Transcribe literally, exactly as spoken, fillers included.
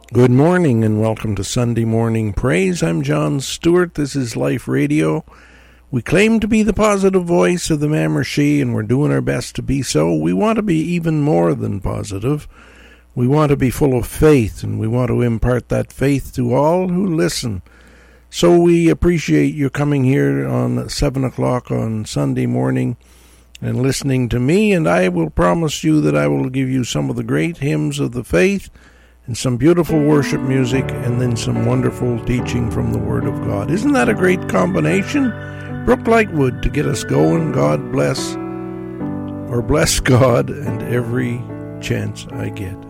Good morning and welcome to Sunday Morning Praise. I'm John Stewart. This is Life Radio. We claim to be the positive voice of the Mamershee, and we're doing our best to be so. We want to be even more than positive. We want to be full of faith, and we want to impart that faith to all who listen. So we appreciate you coming here on seven o'clock on Sunday morning and listening to me, and I will promise you that I will give you some of the great hymns of the faith and some beautiful worship music, and then some wonderful teaching from the Word of God. Isn't that a great combination? Brooke Lightwood to get us going. God bless, or bless God, and every chance I get.